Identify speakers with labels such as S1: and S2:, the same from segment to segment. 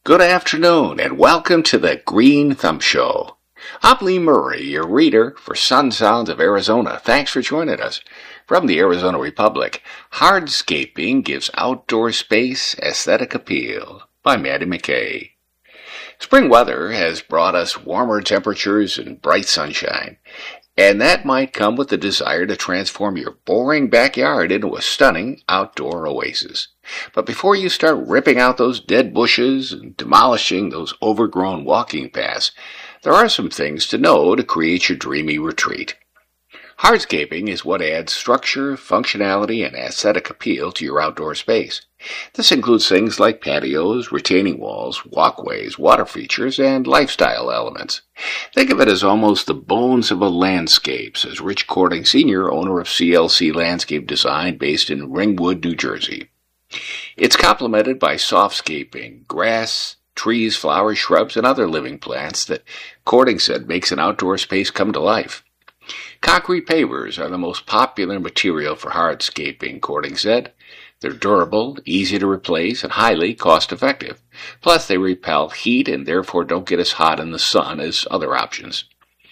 S1: Good afternoon, and welcome to the Green Thumb Show. I'm Lee Murray, your reader for Sun Sounds of Arizona. Thanks for joining us. From the Arizona Republic, Hardscaping Gives Outdoor Space Aesthetic Appeal by Maddie McKay. Spring weather has brought us warmer temperatures and bright sunshine, and that might come with the desire to transform your boring backyard into a stunning outdoor oasis. But before you start ripping out those dead bushes and demolishing those overgrown walking paths, there are some things to know to create your dreamy retreat. Hardscaping is what adds structure, functionality, and aesthetic appeal to your outdoor space. This includes things like patios, retaining walls, walkways, water features, and lifestyle elements. Think of it as almost the bones of a landscape, says Rich Cording Sr., owner of CLC Landscape Design based in Ringwood, New Jersey. It's complemented by softscaping, grass, trees, flowers, shrubs, and other living plants that Cording said makes an outdoor space come to life. Concrete pavers are the most popular material for hardscaping, Cording said. They're durable, easy to replace, and highly cost-effective. Plus, they repel heat and therefore don't get as hot in the sun as other options.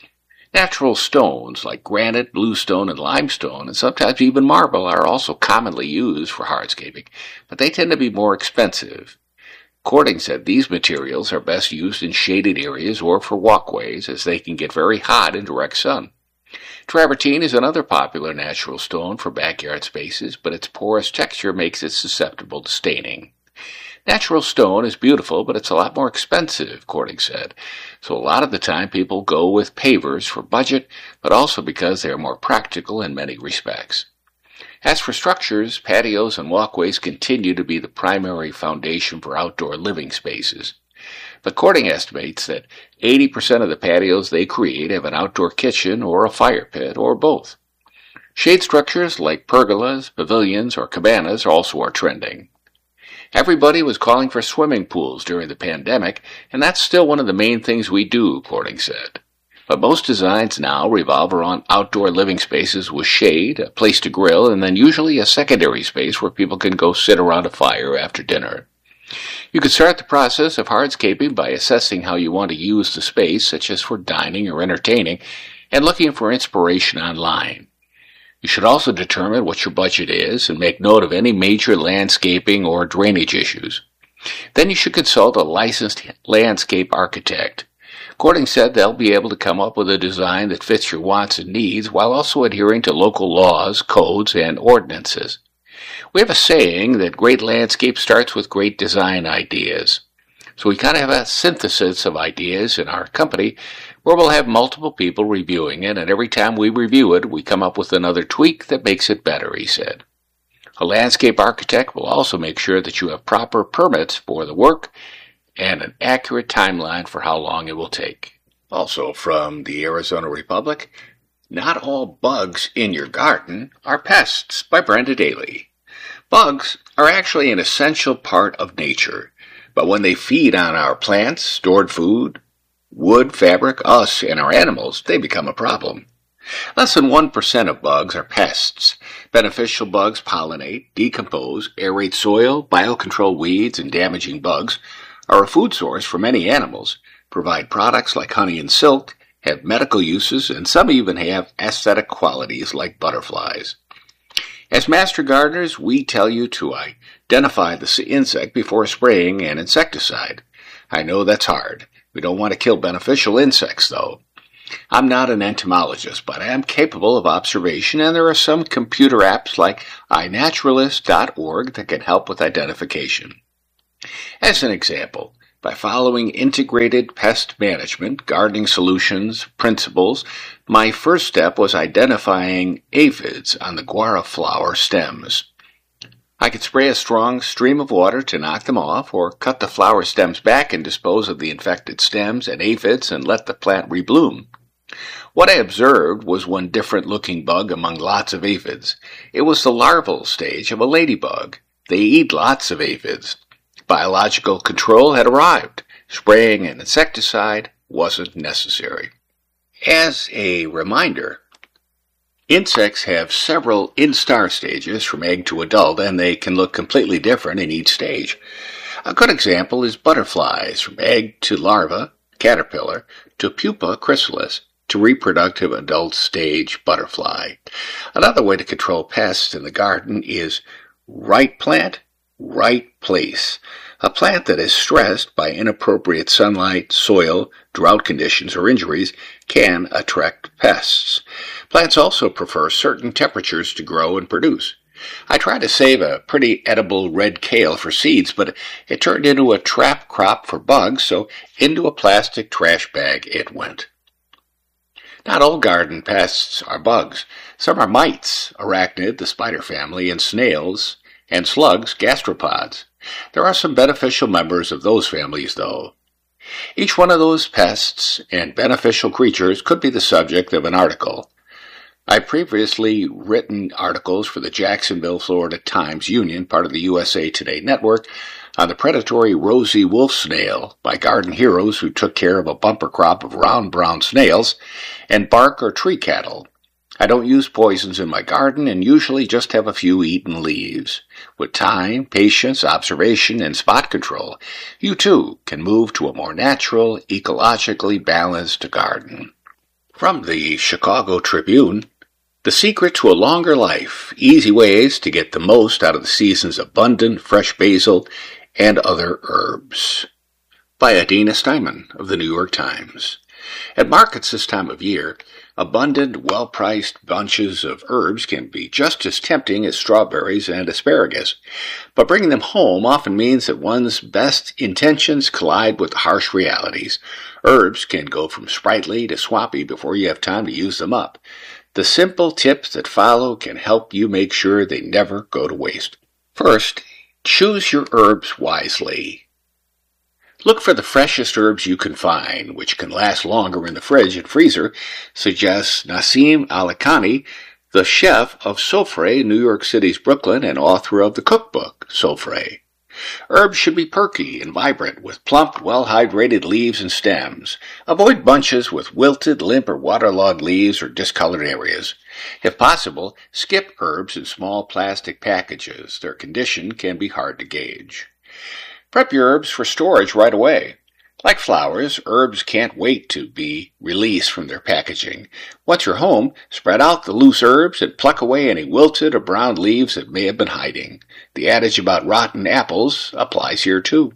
S1: Natural stones like granite, bluestone, and limestone, and sometimes even marble, are also commonly used for hardscaping, but they tend to be more expensive. Cording said these materials are best used in shaded areas or for walkways, as they can get very hot in direct sun. Travertine is another popular natural stone for backyard spaces, but its porous texture makes it susceptible to staining. Natural stone is beautiful, but it's a lot more expensive, Cording said. So a lot of the time people go with pavers for budget, but also because they are more practical in many respects. As for structures, patios and walkways continue to be the primary foundation for outdoor living spaces. But Cording estimates that 80% of the patios they create have an outdoor kitchen or a fire pit, or both. Shade structures like pergolas, pavilions, or cabanas also are trending. Everybody was calling for swimming pools during the pandemic, and that's still one of the main things we do, Cording said. But most designs now revolve around outdoor living spaces with shade, a place to grill, and then usually a secondary space where people can go sit around a fire after dinner. You can start the process of hardscaping by assessing how you want to use the space, such as for dining or entertaining, and looking for inspiration online. You should also determine what your budget is and make note of any major landscaping or drainage issues. Then you should consult a licensed landscape architect. Cording said they'll be able to come up with a design that fits your wants and needs while also adhering to local laws, codes, and ordinances. We have a saying that great landscape starts with great design ideas. So we kind of have a synthesis of ideas in our company where we'll have multiple people reviewing it, and every time we review it, we come up with another tweak that makes it better, he said. A landscape architect will also make sure that you have proper permits for the work and an accurate timeline for how long it will take. Also from the Arizona Republic, Not All Bugs in Your Garden Are Pests by Brenda Daly. Bugs are actually an essential part of nature, but when they feed on our plants, stored food, wood, fabric, us, and our animals, they become a problem. Less than 1% of bugs are pests. Beneficial bugs pollinate, decompose, aerate soil, biocontrol weeds, and damaging bugs are a food source for many animals, provide products like honey and silk, have medical uses, and some even have aesthetic qualities like butterflies. As master gardeners, we tell you to identify the insect before spraying an insecticide. I know that's hard. We don't want to kill beneficial insects, though. I'm not an entomologist, but I am capable of observation, and there are some computer apps like iNaturalist.org that can help with identification. As an example, by following integrated pest management, gardening solutions, principles, my first step was identifying aphids on the guava flower stems. I could spray a strong stream of water to knock them off, or cut the flower stems back and dispose of the infected stems and aphids and let the plant rebloom. What I observed was one different-looking bug among lots of aphids. It was the larval stage of a ladybug. They eat lots of aphids. Biological control had arrived. Spraying an insecticide wasn't necessary. As a reminder, Insects have several instar stages from egg to adult, and they can look completely different in each stage. A good example is butterflies, from egg to larva, caterpillar, to pupa chrysalis, to reproductive adult stage butterfly. Another way to control pests in the garden is right plant, right place. A plant that is stressed by inappropriate sunlight, soil, drought conditions, or injuries can attract pests. Plants also prefer certain temperatures to grow and produce. I tried to save a pretty edible red kale for seeds, but it turned into a trap crop for bugs, so into a plastic trash bag it went. Not all garden pests are bugs. Some are mites, arachnid, the spider family, and snails, and slugs, gastropods. There are some beneficial members of those families, though. Each one of those pests and beneficial creatures could be the subject of an article. I've previously written articles for the Jacksonville, Florida Times-Union, part of the USA Today network, on the predatory rosy wolf snail by garden heroes who took care of a bumper crop of round brown snails and bark or tree cattle. I don't use poisons in my garden and usually just have a few eaten leaves. With time, patience, observation, and spot control, you too can move to a more natural, ecologically balanced garden. From the Chicago Tribune, The Secret to a Longer Life, Easy Ways to Get the Most Out of the Season's Abundant Fresh Basil and Other Herbs, by Adina Steinman of the New York Times. At markets this time of year, abundant, well-priced bunches of herbs can be just as tempting as strawberries and asparagus, but bringing them home often means that one's best intentions collide with harsh realities. Herbs can go from sprightly to swampy before you have time to use them up. The simple tips that follow can help you make sure they never go to waste. First, choose your herbs wisely. Look for the freshest herbs you can find, which can last longer in the fridge and freezer, suggests Nassim Alikani, the chef of Sofre, New York City's Brooklyn, and author of the cookbook, Sofre. Herbs should be perky and vibrant, with plump, well-hydrated leaves and stems. Avoid bunches with wilted, limp, or waterlogged leaves or discolored areas. If possible, skip herbs in small plastic packages. Their condition can be hard to gauge. Prep your herbs for storage right away. Like flowers, herbs can't wait to be released from their packaging. Once you're home, spread out the loose herbs and pluck away any wilted or brown leaves that may have been hiding. The adage about rotten apples applies here too.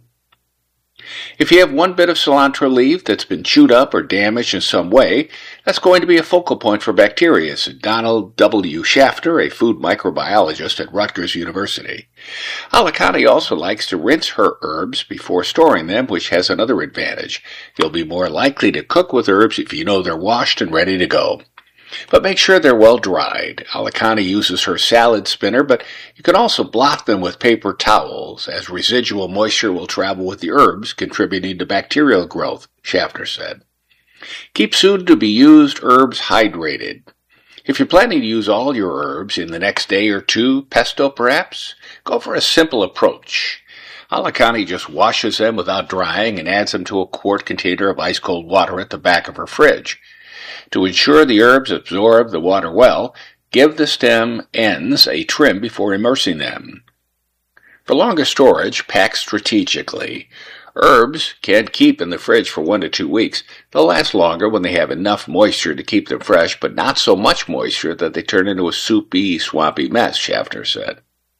S1: If you have one bit of cilantro leaf that's been chewed up or damaged in some way, that's going to be a focal point for bacteria, said Donald W. Shafter, a food microbiologist at Rutgers University. Alicante also likes to rinse her herbs before storing them, which has another advantage. You'll be more likely to cook with herbs if you know they're washed and ready to go. But make sure they're well dried. Alicante uses her salad spinner, but you can also blot them with paper towels, as residual moisture will travel with the herbs, contributing to bacterial growth, Shafter said. Keep soon-to-be-used herbs hydrated. If you're planning to use all your herbs in the next day or two, pesto perhaps, go for a simple approach. Alicante just washes them without drying and adds them to a quart container of ice-cold water at the back of her fridge. To ensure the herbs absorb the water well, give the stem ends a trim before immersing them. For longer storage, pack strategically. Herbs can keep in the fridge for 1 to 2 weeks. They'll last longer when they have enough moisture to keep them fresh, but not so much moisture that they turn into a soupy, swampy mess, Shafter said.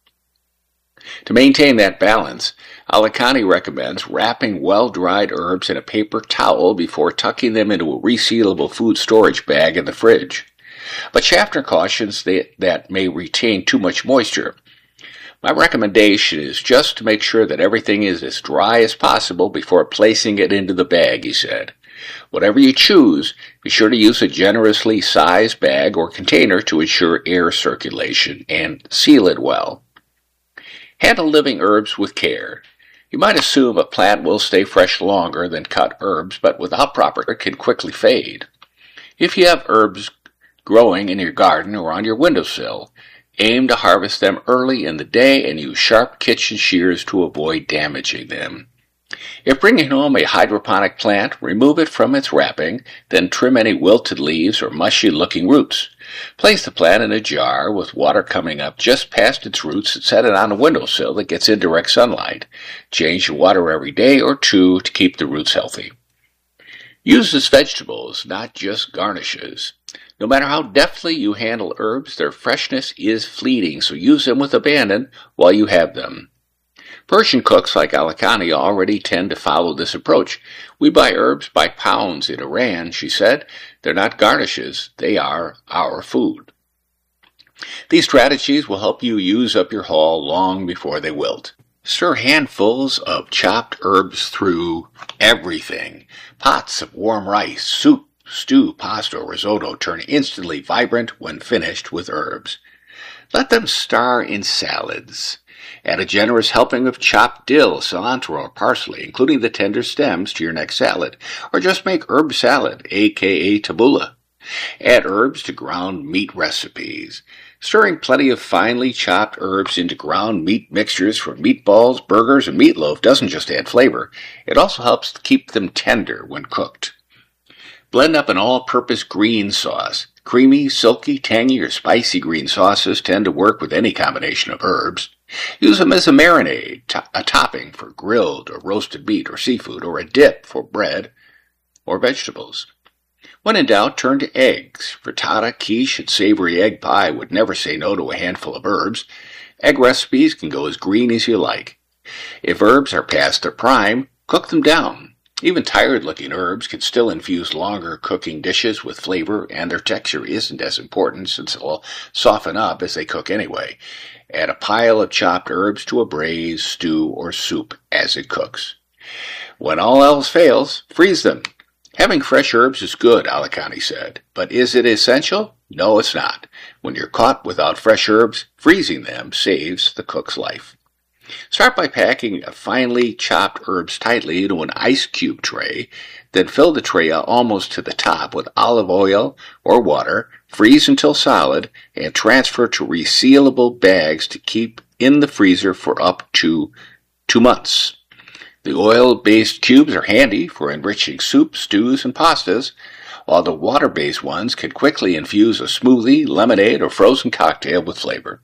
S1: To maintain that balance, Alicante recommends wrapping well-dried herbs in a paper towel before tucking them into a resealable food storage bag in the fridge. But Shafter cautions that may retain too much moisture. My recommendation is just to make sure that everything is as dry as possible before placing it into the bag, he said. Whatever you choose, be sure to use a generously sized bag or container to ensure air circulation and seal it well. Handle living herbs with care. You might assume a plant will stay fresh longer than cut herbs, but without proper care, it can quickly fade. If you have herbs growing in your garden or on your windowsill, aim to harvest them early in the day and use sharp kitchen shears to avoid damaging them. If bringing home a hydroponic plant, remove it from its wrapping, then trim any wilted leaves or mushy-looking roots. Place the plant in a jar with water coming up just past its roots and set it on a windowsill that gets indirect sunlight. Change the water every day or two to keep the roots healthy. Use as vegetables, not just garnishes. No matter how deftly you handle herbs, their freshness is fleeting, so use them with abandon while you have them. Persian cooks like Alakani already tend to follow this approach. We buy herbs by pounds in Iran, she said. They're not garnishes, they are our food. These strategies will help you use up your haul long before they wilt. Stir handfuls of chopped herbs through everything. Pots of warm rice, soup, stew, pasta, or risotto turn instantly vibrant when finished with herbs. Let them star in salads. Add a generous helping of chopped dill, cilantro, or parsley, including the tender stems, to your next salad, or just make herb salad, aka tabbouleh. Add herbs to ground meat recipes. Stirring plenty of finely chopped herbs into ground meat mixtures for meatballs, burgers, and meatloaf doesn't just add flavor, it also helps keep them tender when cooked. Blend up an all-purpose green sauce. Creamy, silky, tangy, or spicy green sauces tend to work with any combination of herbs. Use them as a marinade, a topping for grilled or roasted meat or seafood, or a dip for bread or vegetables. When in doubt, turn to eggs. Frittata, quiche, and savory egg pie would never say no to a handful of herbs. Egg recipes can go as green as you like. If herbs are past their prime, cook them down. Even tired-looking herbs can still infuse longer cooking dishes with flavor, and their texture isn't as important since they'll soften up as they cook anyway. Add a pile of chopped herbs to a braise, stew, or soup as it cooks. When all else fails, freeze them. Having fresh herbs is good, Alakani said, but is it essential? No, it's not. When you're caught without fresh herbs, freezing them saves the cook's life. Start by packing finely chopped herbs tightly into an ice cube tray, then fill the tray almost to the top with olive oil or water, freeze until solid, and transfer to resealable bags to keep in the freezer for up to 2 months. The oil-based cubes are handy for enriching soups, stews, and pastas, while the water-based ones can quickly infuse a smoothie, lemonade, or frozen cocktail with flavor.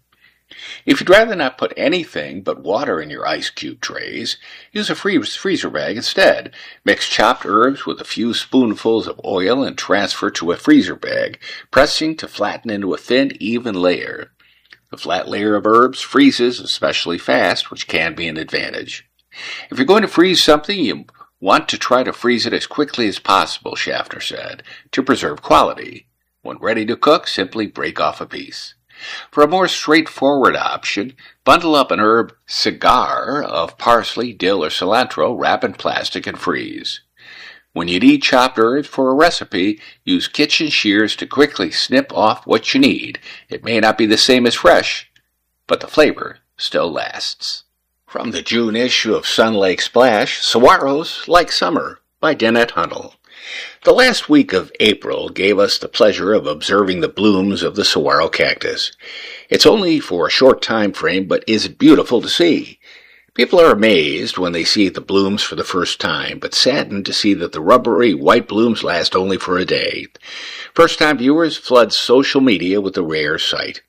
S1: If you'd rather not put anything but water in your ice cube trays, use a freezer bag instead. Mix chopped herbs with a few spoonfuls of oil and transfer to a freezer bag, pressing to flatten into a thin, even layer. The flat layer of herbs freezes especially fast, which can be an advantage. If you're going to freeze something, you want to try to freeze it as quickly as possible, Schaffner said, to preserve quality. When ready to cook, simply break off a piece. For a more straightforward option, bundle up an herb cigar of parsley, dill, or cilantro, wrap in plastic, and freeze. When you need chopped herbs for a recipe, use kitchen shears to quickly snip off what you need. It may not be the same as fresh, but the flavor still lasts. From the June issue of Sun Lake Splash, Saguaros Like Summer by Danette Hunnell. The last week of April gave us the pleasure of observing the blooms of the saguaro cactus. It's only for a short time frame, but is beautiful to see. People are amazed when they see the blooms for the first time, but saddened to see that the rubbery white blooms last only for a day. First-time viewers flood social media with the rare sight.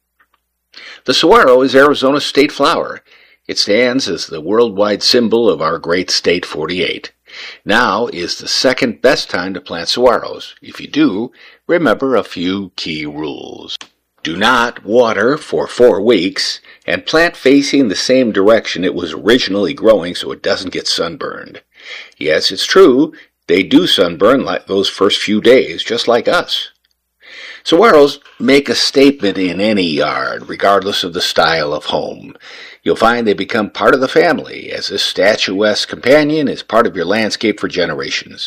S1: The saguaro is Arizona's state flower. It stands as the worldwide symbol of our great state 48. Now is the second best time to plant saguaros. If you do, remember a few key rules. Do not water for 4 weeks, and plant facing the same direction it was originally growing so it doesn't get sunburned. Yes, it's true, they do sunburn like those first few days, just like us. Saguaros make a statement in any yard, regardless of the style of home. You'll find they become part of the family, as this statuesque companion is part of your landscape for generations.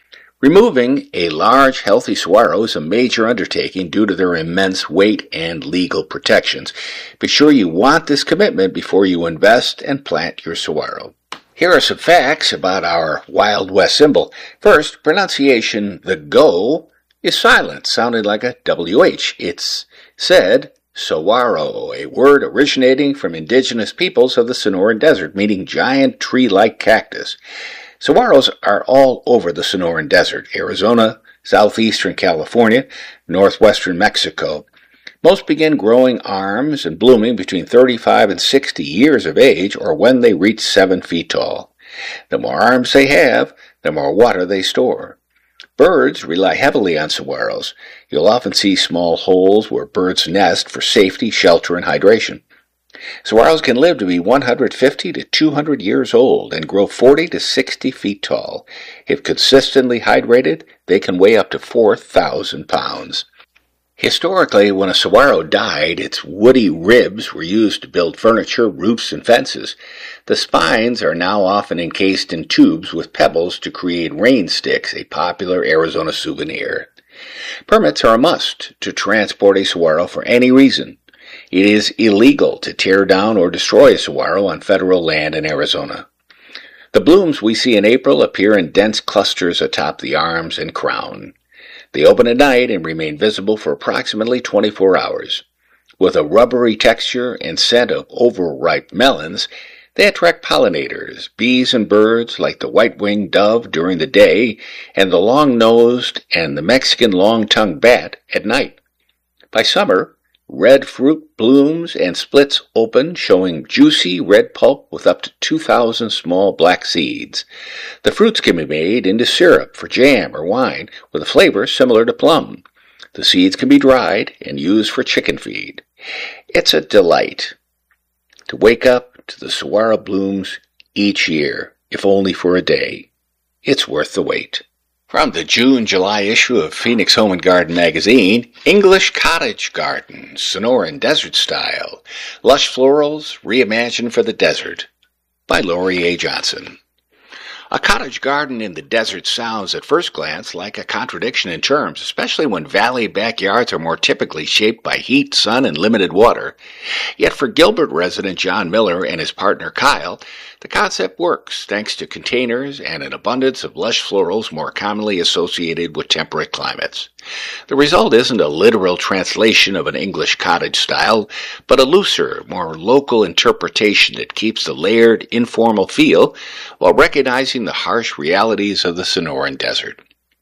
S1: Removing a large, healthy saguaro is a major undertaking due to their immense weight and legal protections. Be sure you want this commitment before you invest and plant your saguaro. Here are some facts about our Wild West symbol. First, pronunciation, the go, is silent, sounding like a WH. It's said saguaro, a word originating from indigenous peoples of the Sonoran Desert, meaning giant tree-like cactus. Saguaros are all over the Sonoran Desert, Arizona, southeastern California, northwestern Mexico. Most begin growing arms and blooming between 35 and 60 years of age or when they reach 7 feet tall. The more arms they have, the more water they store. Birds rely heavily on saguaros. You'll often see small holes where birds nest for safety, shelter, and hydration. Saguaros can live to be 150 to 200 years old and grow 40 to 60 feet tall. If consistently hydrated, they can weigh up to 4,000 pounds. Historically, when a saguaro died, its woody ribs were used to build furniture, roofs, and fences. The spines are now often encased in tubes with pebbles to create rain sticks, a popular Arizona souvenir. Permits are a must to transport a saguaro for any reason. It is illegal to tear down or destroy a saguaro on federal land in Arizona. The blooms we see in April appear in dense clusters atop the arms and crown. They open at night and remain visible for approximately 24 hours. With a rubbery texture and scent of overripe melons, they attract pollinators, bees and birds like the white-winged dove during the day and the long-nosed and the Mexican long-tongued bat at night. By summer, red fruit blooms and splits open, showing juicy red pulp with up to 2,000 small black seeds. The fruits can be made into syrup for jam or wine with a flavor similar to plum. The seeds can be dried and used for chicken feed. It's a delight to wake up to the saguaro blooms each year, if only for a day. It's worth the wait. From the June-July issue of Phoenix Home and Garden magazine, English Cottage Garden, Sonoran Desert Style, Lush Florals, Reimagined for the Desert, by Lori A. Johnson. A cottage garden in the desert sounds at first glance like a contradiction in terms, especially when valley backyards are more typically shaped by heat, sun, and limited water. Yet for Gilbert resident John Miller and his partner Kyle, the concept works thanks to containers and an abundance of lush florals more commonly associated with temperate climates. The result isn't a literal translation of an English cottage style, but a looser, more local interpretation that keeps the layered, informal feel while recognizing the harsh realities of the Sonoran Desert.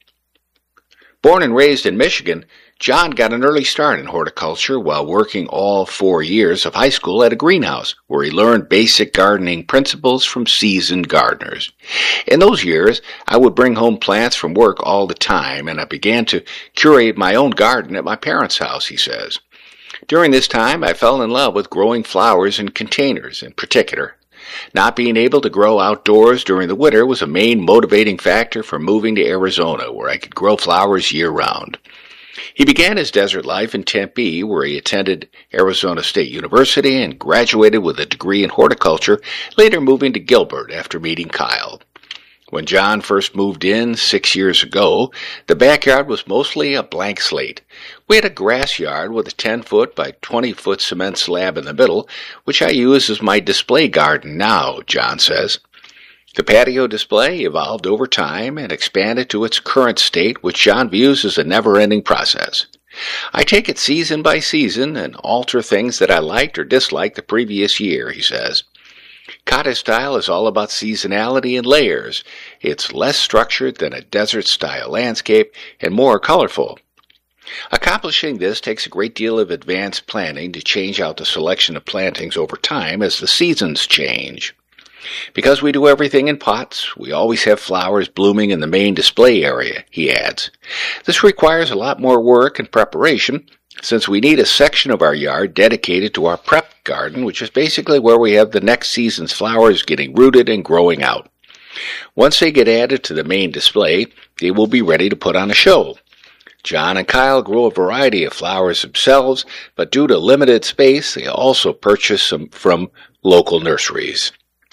S1: Born and raised in Michigan, John got an early start in horticulture while working all 4 years of high school at a greenhouse, where he learned basic gardening principles from seasoned gardeners. In those years, I would bring home plants from work all the time, and I began to curate my own garden at my parents' house, he says. During this time, I fell in love with growing flowers in containers in particular. Not being able to grow outdoors during the winter was a main motivating factor for moving to Arizona, where I could grow flowers year-round. He began his desert life in Tempe, where he attended Arizona State University and graduated with a degree in horticulture, later moving to Gilbert after meeting Kyle. When John first moved in 6 years ago, the backyard was mostly a blank slate. We had a grass yard with a 10-foot by 20-foot cement slab in the middle, which I use as my display garden now, John says. The patio display evolved over time and expanded to its current state, which John views as a never-ending process. I take it season by season and alter things that I liked or disliked the previous year, he says. Cottage style is all about seasonality and layers. It's less structured than a desert-style landscape and more colorful. Accomplishing this takes a great deal of advanced planning to change out the selection of plantings over time as the seasons change. Because we do everything in pots, we always have flowers blooming in the main display area, he adds. This requires a lot more work and preparation, since we need a section of our yard dedicated to our prep garden, which is basically where we have the next season's flowers getting rooted and growing out. Once they get added to the main display, they will be ready to put on a show. John and Kyle grow a variety of flowers themselves, but due to limited space, they also purchase some from local nurseries.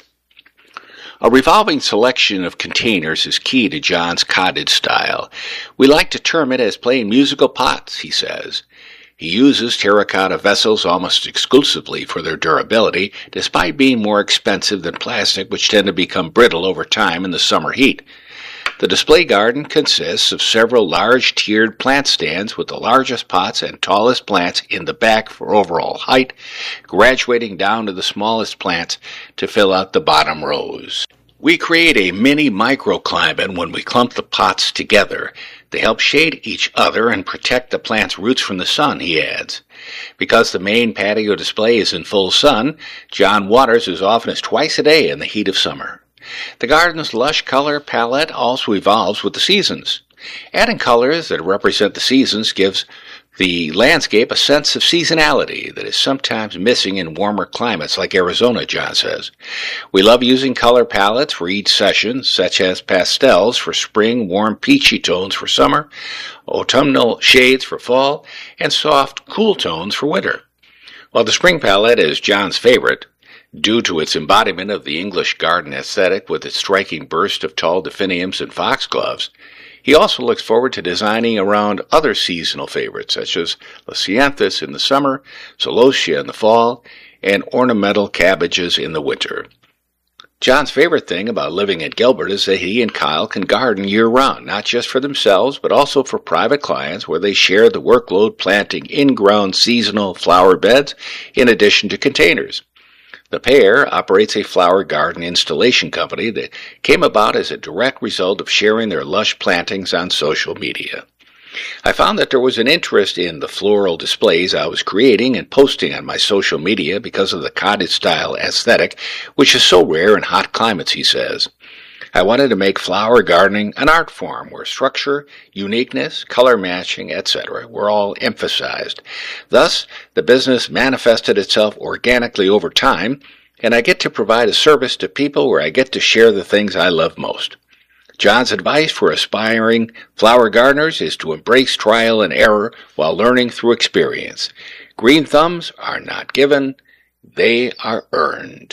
S1: A revolving selection of containers is key to John's cottage style. We like to term it as playing musical pots, he says. He uses terracotta vessels almost exclusively for their durability, despite being more expensive than plastic, which tend to become brittle over time in the summer heat. The display garden consists of several large tiered plant stands with the largest pots and tallest plants in the back for overall height, graduating down to the smallest plants to fill out the bottom rows. We create a mini microclimate when we clump the pots together. They help shade each other and protect the plant's roots from the sun, he adds. Because the main patio display is in full sun, John waters as often as twice a day in the heat of summer. The garden's lush color palette also evolves with the seasons. Adding colors that represent the seasons gives the landscape a sense of seasonality that is sometimes missing in warmer climates like Arizona, John says. We love using color palettes for each session, such as pastels for spring, warm peachy tones for summer, autumnal shades for fall, and soft, cool tones for winter. While the spring palette is John's favorite, due to its embodiment of the English garden aesthetic with its striking burst of tall definiums and foxgloves, he also looks forward to designing around other seasonal favorites, such as leucanthus in the summer, celosia in the fall, and ornamental cabbages in the winter. John's favorite thing about living at Gilbert is that he and Kyle can garden year-round, not just for themselves, but also for private clients where they share the workload planting in-ground seasonal flower beds in addition to containers. The pair operates a flower garden installation company that came about as a direct result of sharing their lush plantings on social media. I found that there was an interest in the floral displays I was creating and posting on my social media because of the cottage-style aesthetic, which is so rare in hot climates, he says. I wanted to make flower gardening an art form where structure, uniqueness, color matching, etc. were all emphasized. Thus, the business manifested itself organically over time, and I get to provide a service to people where I get to share the things I love most. John's advice for aspiring flower gardeners is to embrace trial and error while learning through experience. Green thumbs are not given, they are earned.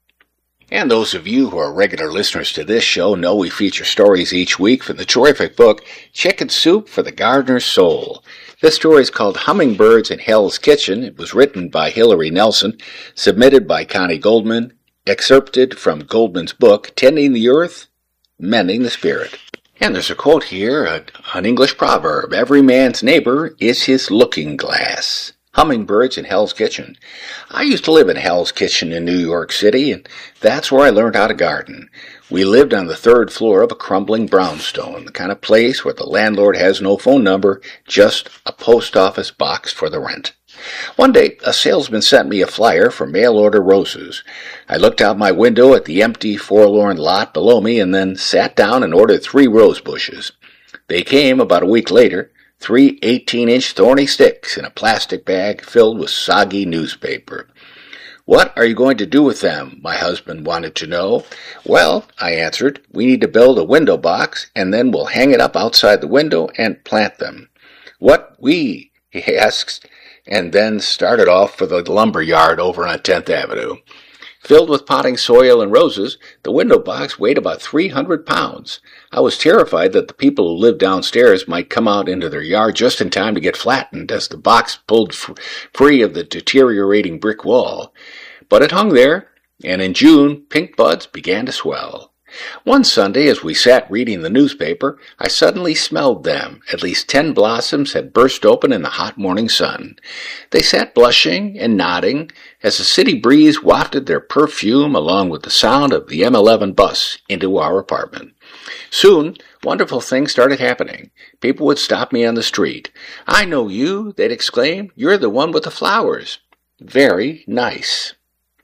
S1: And those of you who are regular listeners to this show know we feature stories each week from the terrific book, Chicken Soup for the Gardener's Soul. This story is called Hummingbirds in Hell's Kitchen. It was written by Hilary Nelson, submitted by Connie Goldman, excerpted from Goldman's book, Tending the Earth, Mending the Spirit. And there's a quote here, an English proverb, every man's neighbor is his looking glass. Hummingbirds in Hell's Kitchen. I used to live in Hell's Kitchen in New York City, and that's where I learned how to garden. We lived on the third floor of a crumbling brownstone, the kind of place where the landlord has no phone number, just a post office box for the rent. One day, a salesman sent me a flyer for mail-order roses. I looked out my window at the empty, forlorn lot below me and then sat down and ordered 3 rose bushes. They came about a week later, 3 18-inch thorny sticks in a plastic bag filled with soggy newspaper. What are you going to do with them? My husband wanted to know. Well, I answered, we need to build a window box, and then we'll hang it up outside the window and plant them. What we? He asks, and then started off for the lumber yard over on 10th Avenue. Filled with potting soil and roses, the window box weighed about 300 pounds. I was terrified that the people who lived downstairs might come out into their yard just in time to get flattened as the box pulled free of the deteriorating brick wall. But it hung there, and in June, pink buds began to swell. One Sunday, as we sat reading the newspaper, I suddenly smelled them. At least 10 blossoms had burst open in the hot morning sun. They sat blushing and nodding as the city breeze wafted their perfume along with the sound of the M11 bus into our apartment. Soon, wonderful things started happening. People would stop me on the street. I know you, they'd exclaim. You're the one with the flowers. Very nice.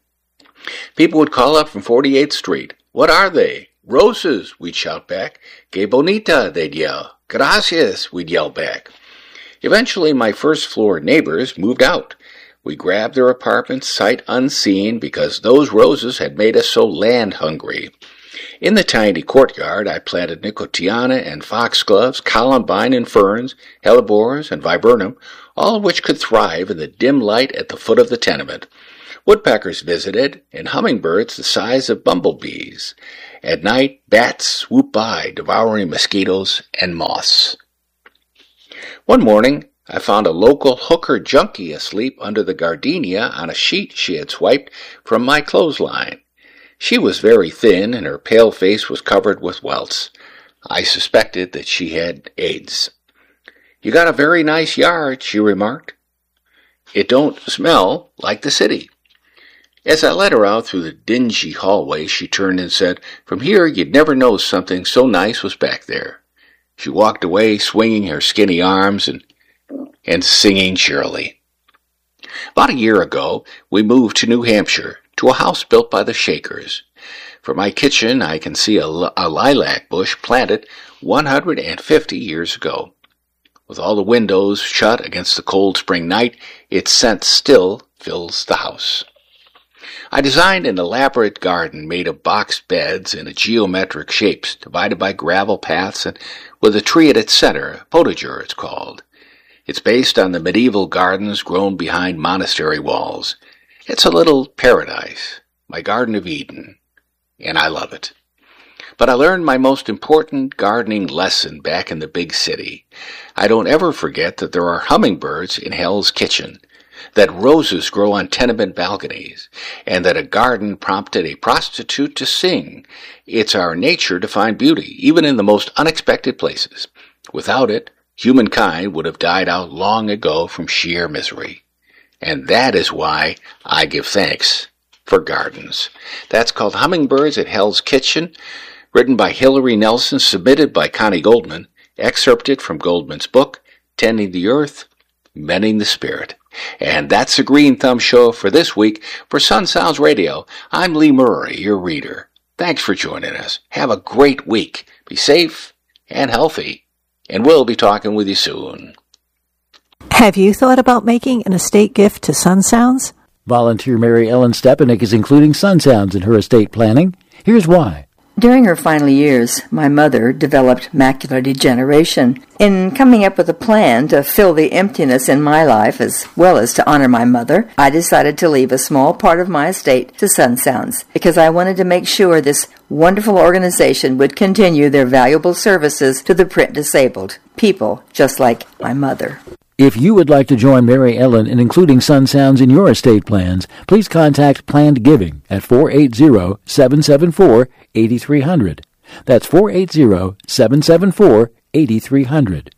S1: People would call up from 48th Street. What are they? Roses, we'd shout back. Que bonita, they'd yell. Gracias, we'd yell back. Eventually, my first-floor neighbors moved out. We grabbed their apartments sight unseen because those roses had made us so land-hungry. In the tiny courtyard, I planted nicotiana and foxgloves, columbine and ferns, hellebores and viburnum, all of which could thrive in the dim light at the foot of the tenement. Woodpeckers visited, and hummingbirds the size of bumblebees. At night, bats swooped by, devouring mosquitoes and moths. One morning, I found a local hooker junkie asleep under the gardenia on a sheet she had swiped from my clothesline. She was very thin, and her pale face was covered with welts. I suspected that she had AIDS. You got a very nice yard, she remarked. It don't smell like the city. As I led her out through the dingy hallway, she turned and said, From here you'd never know something so nice was back there. She walked away, swinging her skinny arms and singing cheerily. About a year ago, we moved to New Hampshire, to a house built by the Shakers. From my kitchen, I can see a lilac bush planted 150 years ago. With all the windows shut against the cold spring night, its scent still fills the house. I designed an elaborate garden made of box beds in geometric shapes, divided by gravel paths and with a tree at its center, potager it's called. It's based on the medieval gardens grown behind monastery walls. It's a little paradise, my Garden of Eden, and I love it. But I learned my most important gardening lesson back in the big city. I don't ever forget that there are hummingbirds in Hell's Kitchen, that roses grow on tenement balconies, and that a garden prompted a prostitute to sing. It's our nature to find beauty, even in the most unexpected places. Without it, humankind would have died out long ago from sheer misery. And that is why I give thanks for gardens. That's called Hummingbirds at Hell's Kitchen, written by Hilary Nelson, submitted by Connie Goldman, excerpted from Goldman's book, Tending the Earth, Mending the Spirit. And that's the Green Thumb Show for this week. For Sun Sounds Radio, I'm Lee Murray, your reader. Thanks for joining us. Have a great week. Be safe and healthy, and we'll be talking with you soon.
S2: Have you thought about making an estate gift to Sun Sounds?
S3: Volunteer Mary Ellen Stepanek is including Sun Sounds in her estate planning. Here's why.
S4: During her final years, my mother developed macular degeneration. In coming up with a plan to fill the emptiness in my life as well as to honor my mother, I decided to leave a small part of my estate to Sun Sounds because I wanted to make sure this wonderful organization would continue their valuable services to the print disabled, people just like my mother.
S3: If you would like to join Mary Ellen in including Sun Sounds in your estate plans, please contact Planned Giving at 480-774-8300. That's 480-774-8300.